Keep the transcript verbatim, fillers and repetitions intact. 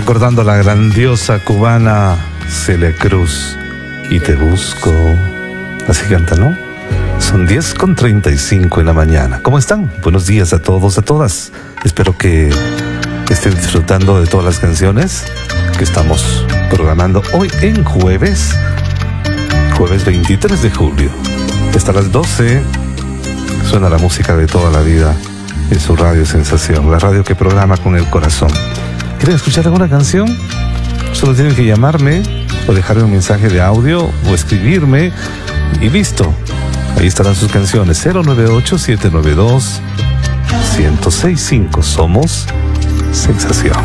Recordando a la grandiosa cubana Celia Cruz. Y te busco. Así canta, ¿no? Son diez con treinta y cinco en la mañana. ¿Cómo están? Buenos días a todos, a todas. Espero que estén disfrutando de todas las canciones que estamos programando hoy en jueves. Jueves veintitrés de julio. Hasta las doce suena la música de toda la vida en su radio Sensación, la radio que programa con el corazón. ¿Quieren escuchar alguna canción? Solo tienen que llamarme o dejarme un mensaje de audio o escribirme y listo. Ahí estarán sus canciones. Cero nueve ocho, siete nueve dos, uno cero seis cinco. Somos Sensación.